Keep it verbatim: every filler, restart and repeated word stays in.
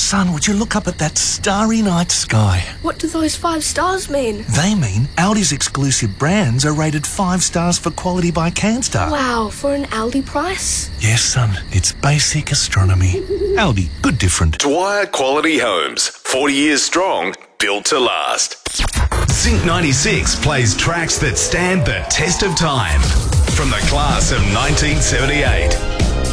Son, would you look up at that starry night sky? What do those five stars mean? They mean Aldi's exclusive brands are rated five stars for quality by CanStar. Wow, for an Aldi price? Yes, son, it's basic astronomy. Aldi, good different. Dwyer Quality Homes, forty years strong, built to last. Zinc ninety-six plays tracks that stand the test of time. From the class of nineteen seventy-eight.